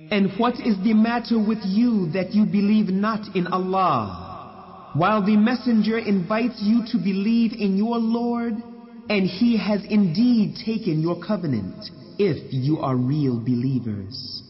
And what is the matter with you that you believe not in Allah, while the Messenger invites you to believe in your Lord, and He has indeed taken your covenant, if you are real believers?